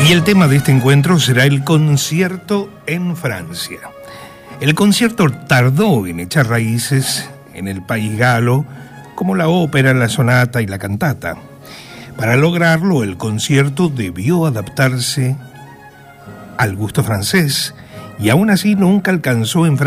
Y el tema de este encuentro será el concierto en Francia. El concierto tardó en echar raíces en el país galo, como la ópera, la sonata y la cantata. Para lograrlo, el concierto debió adaptarse al gusto francés, y aún así nunca alcanzó en Francia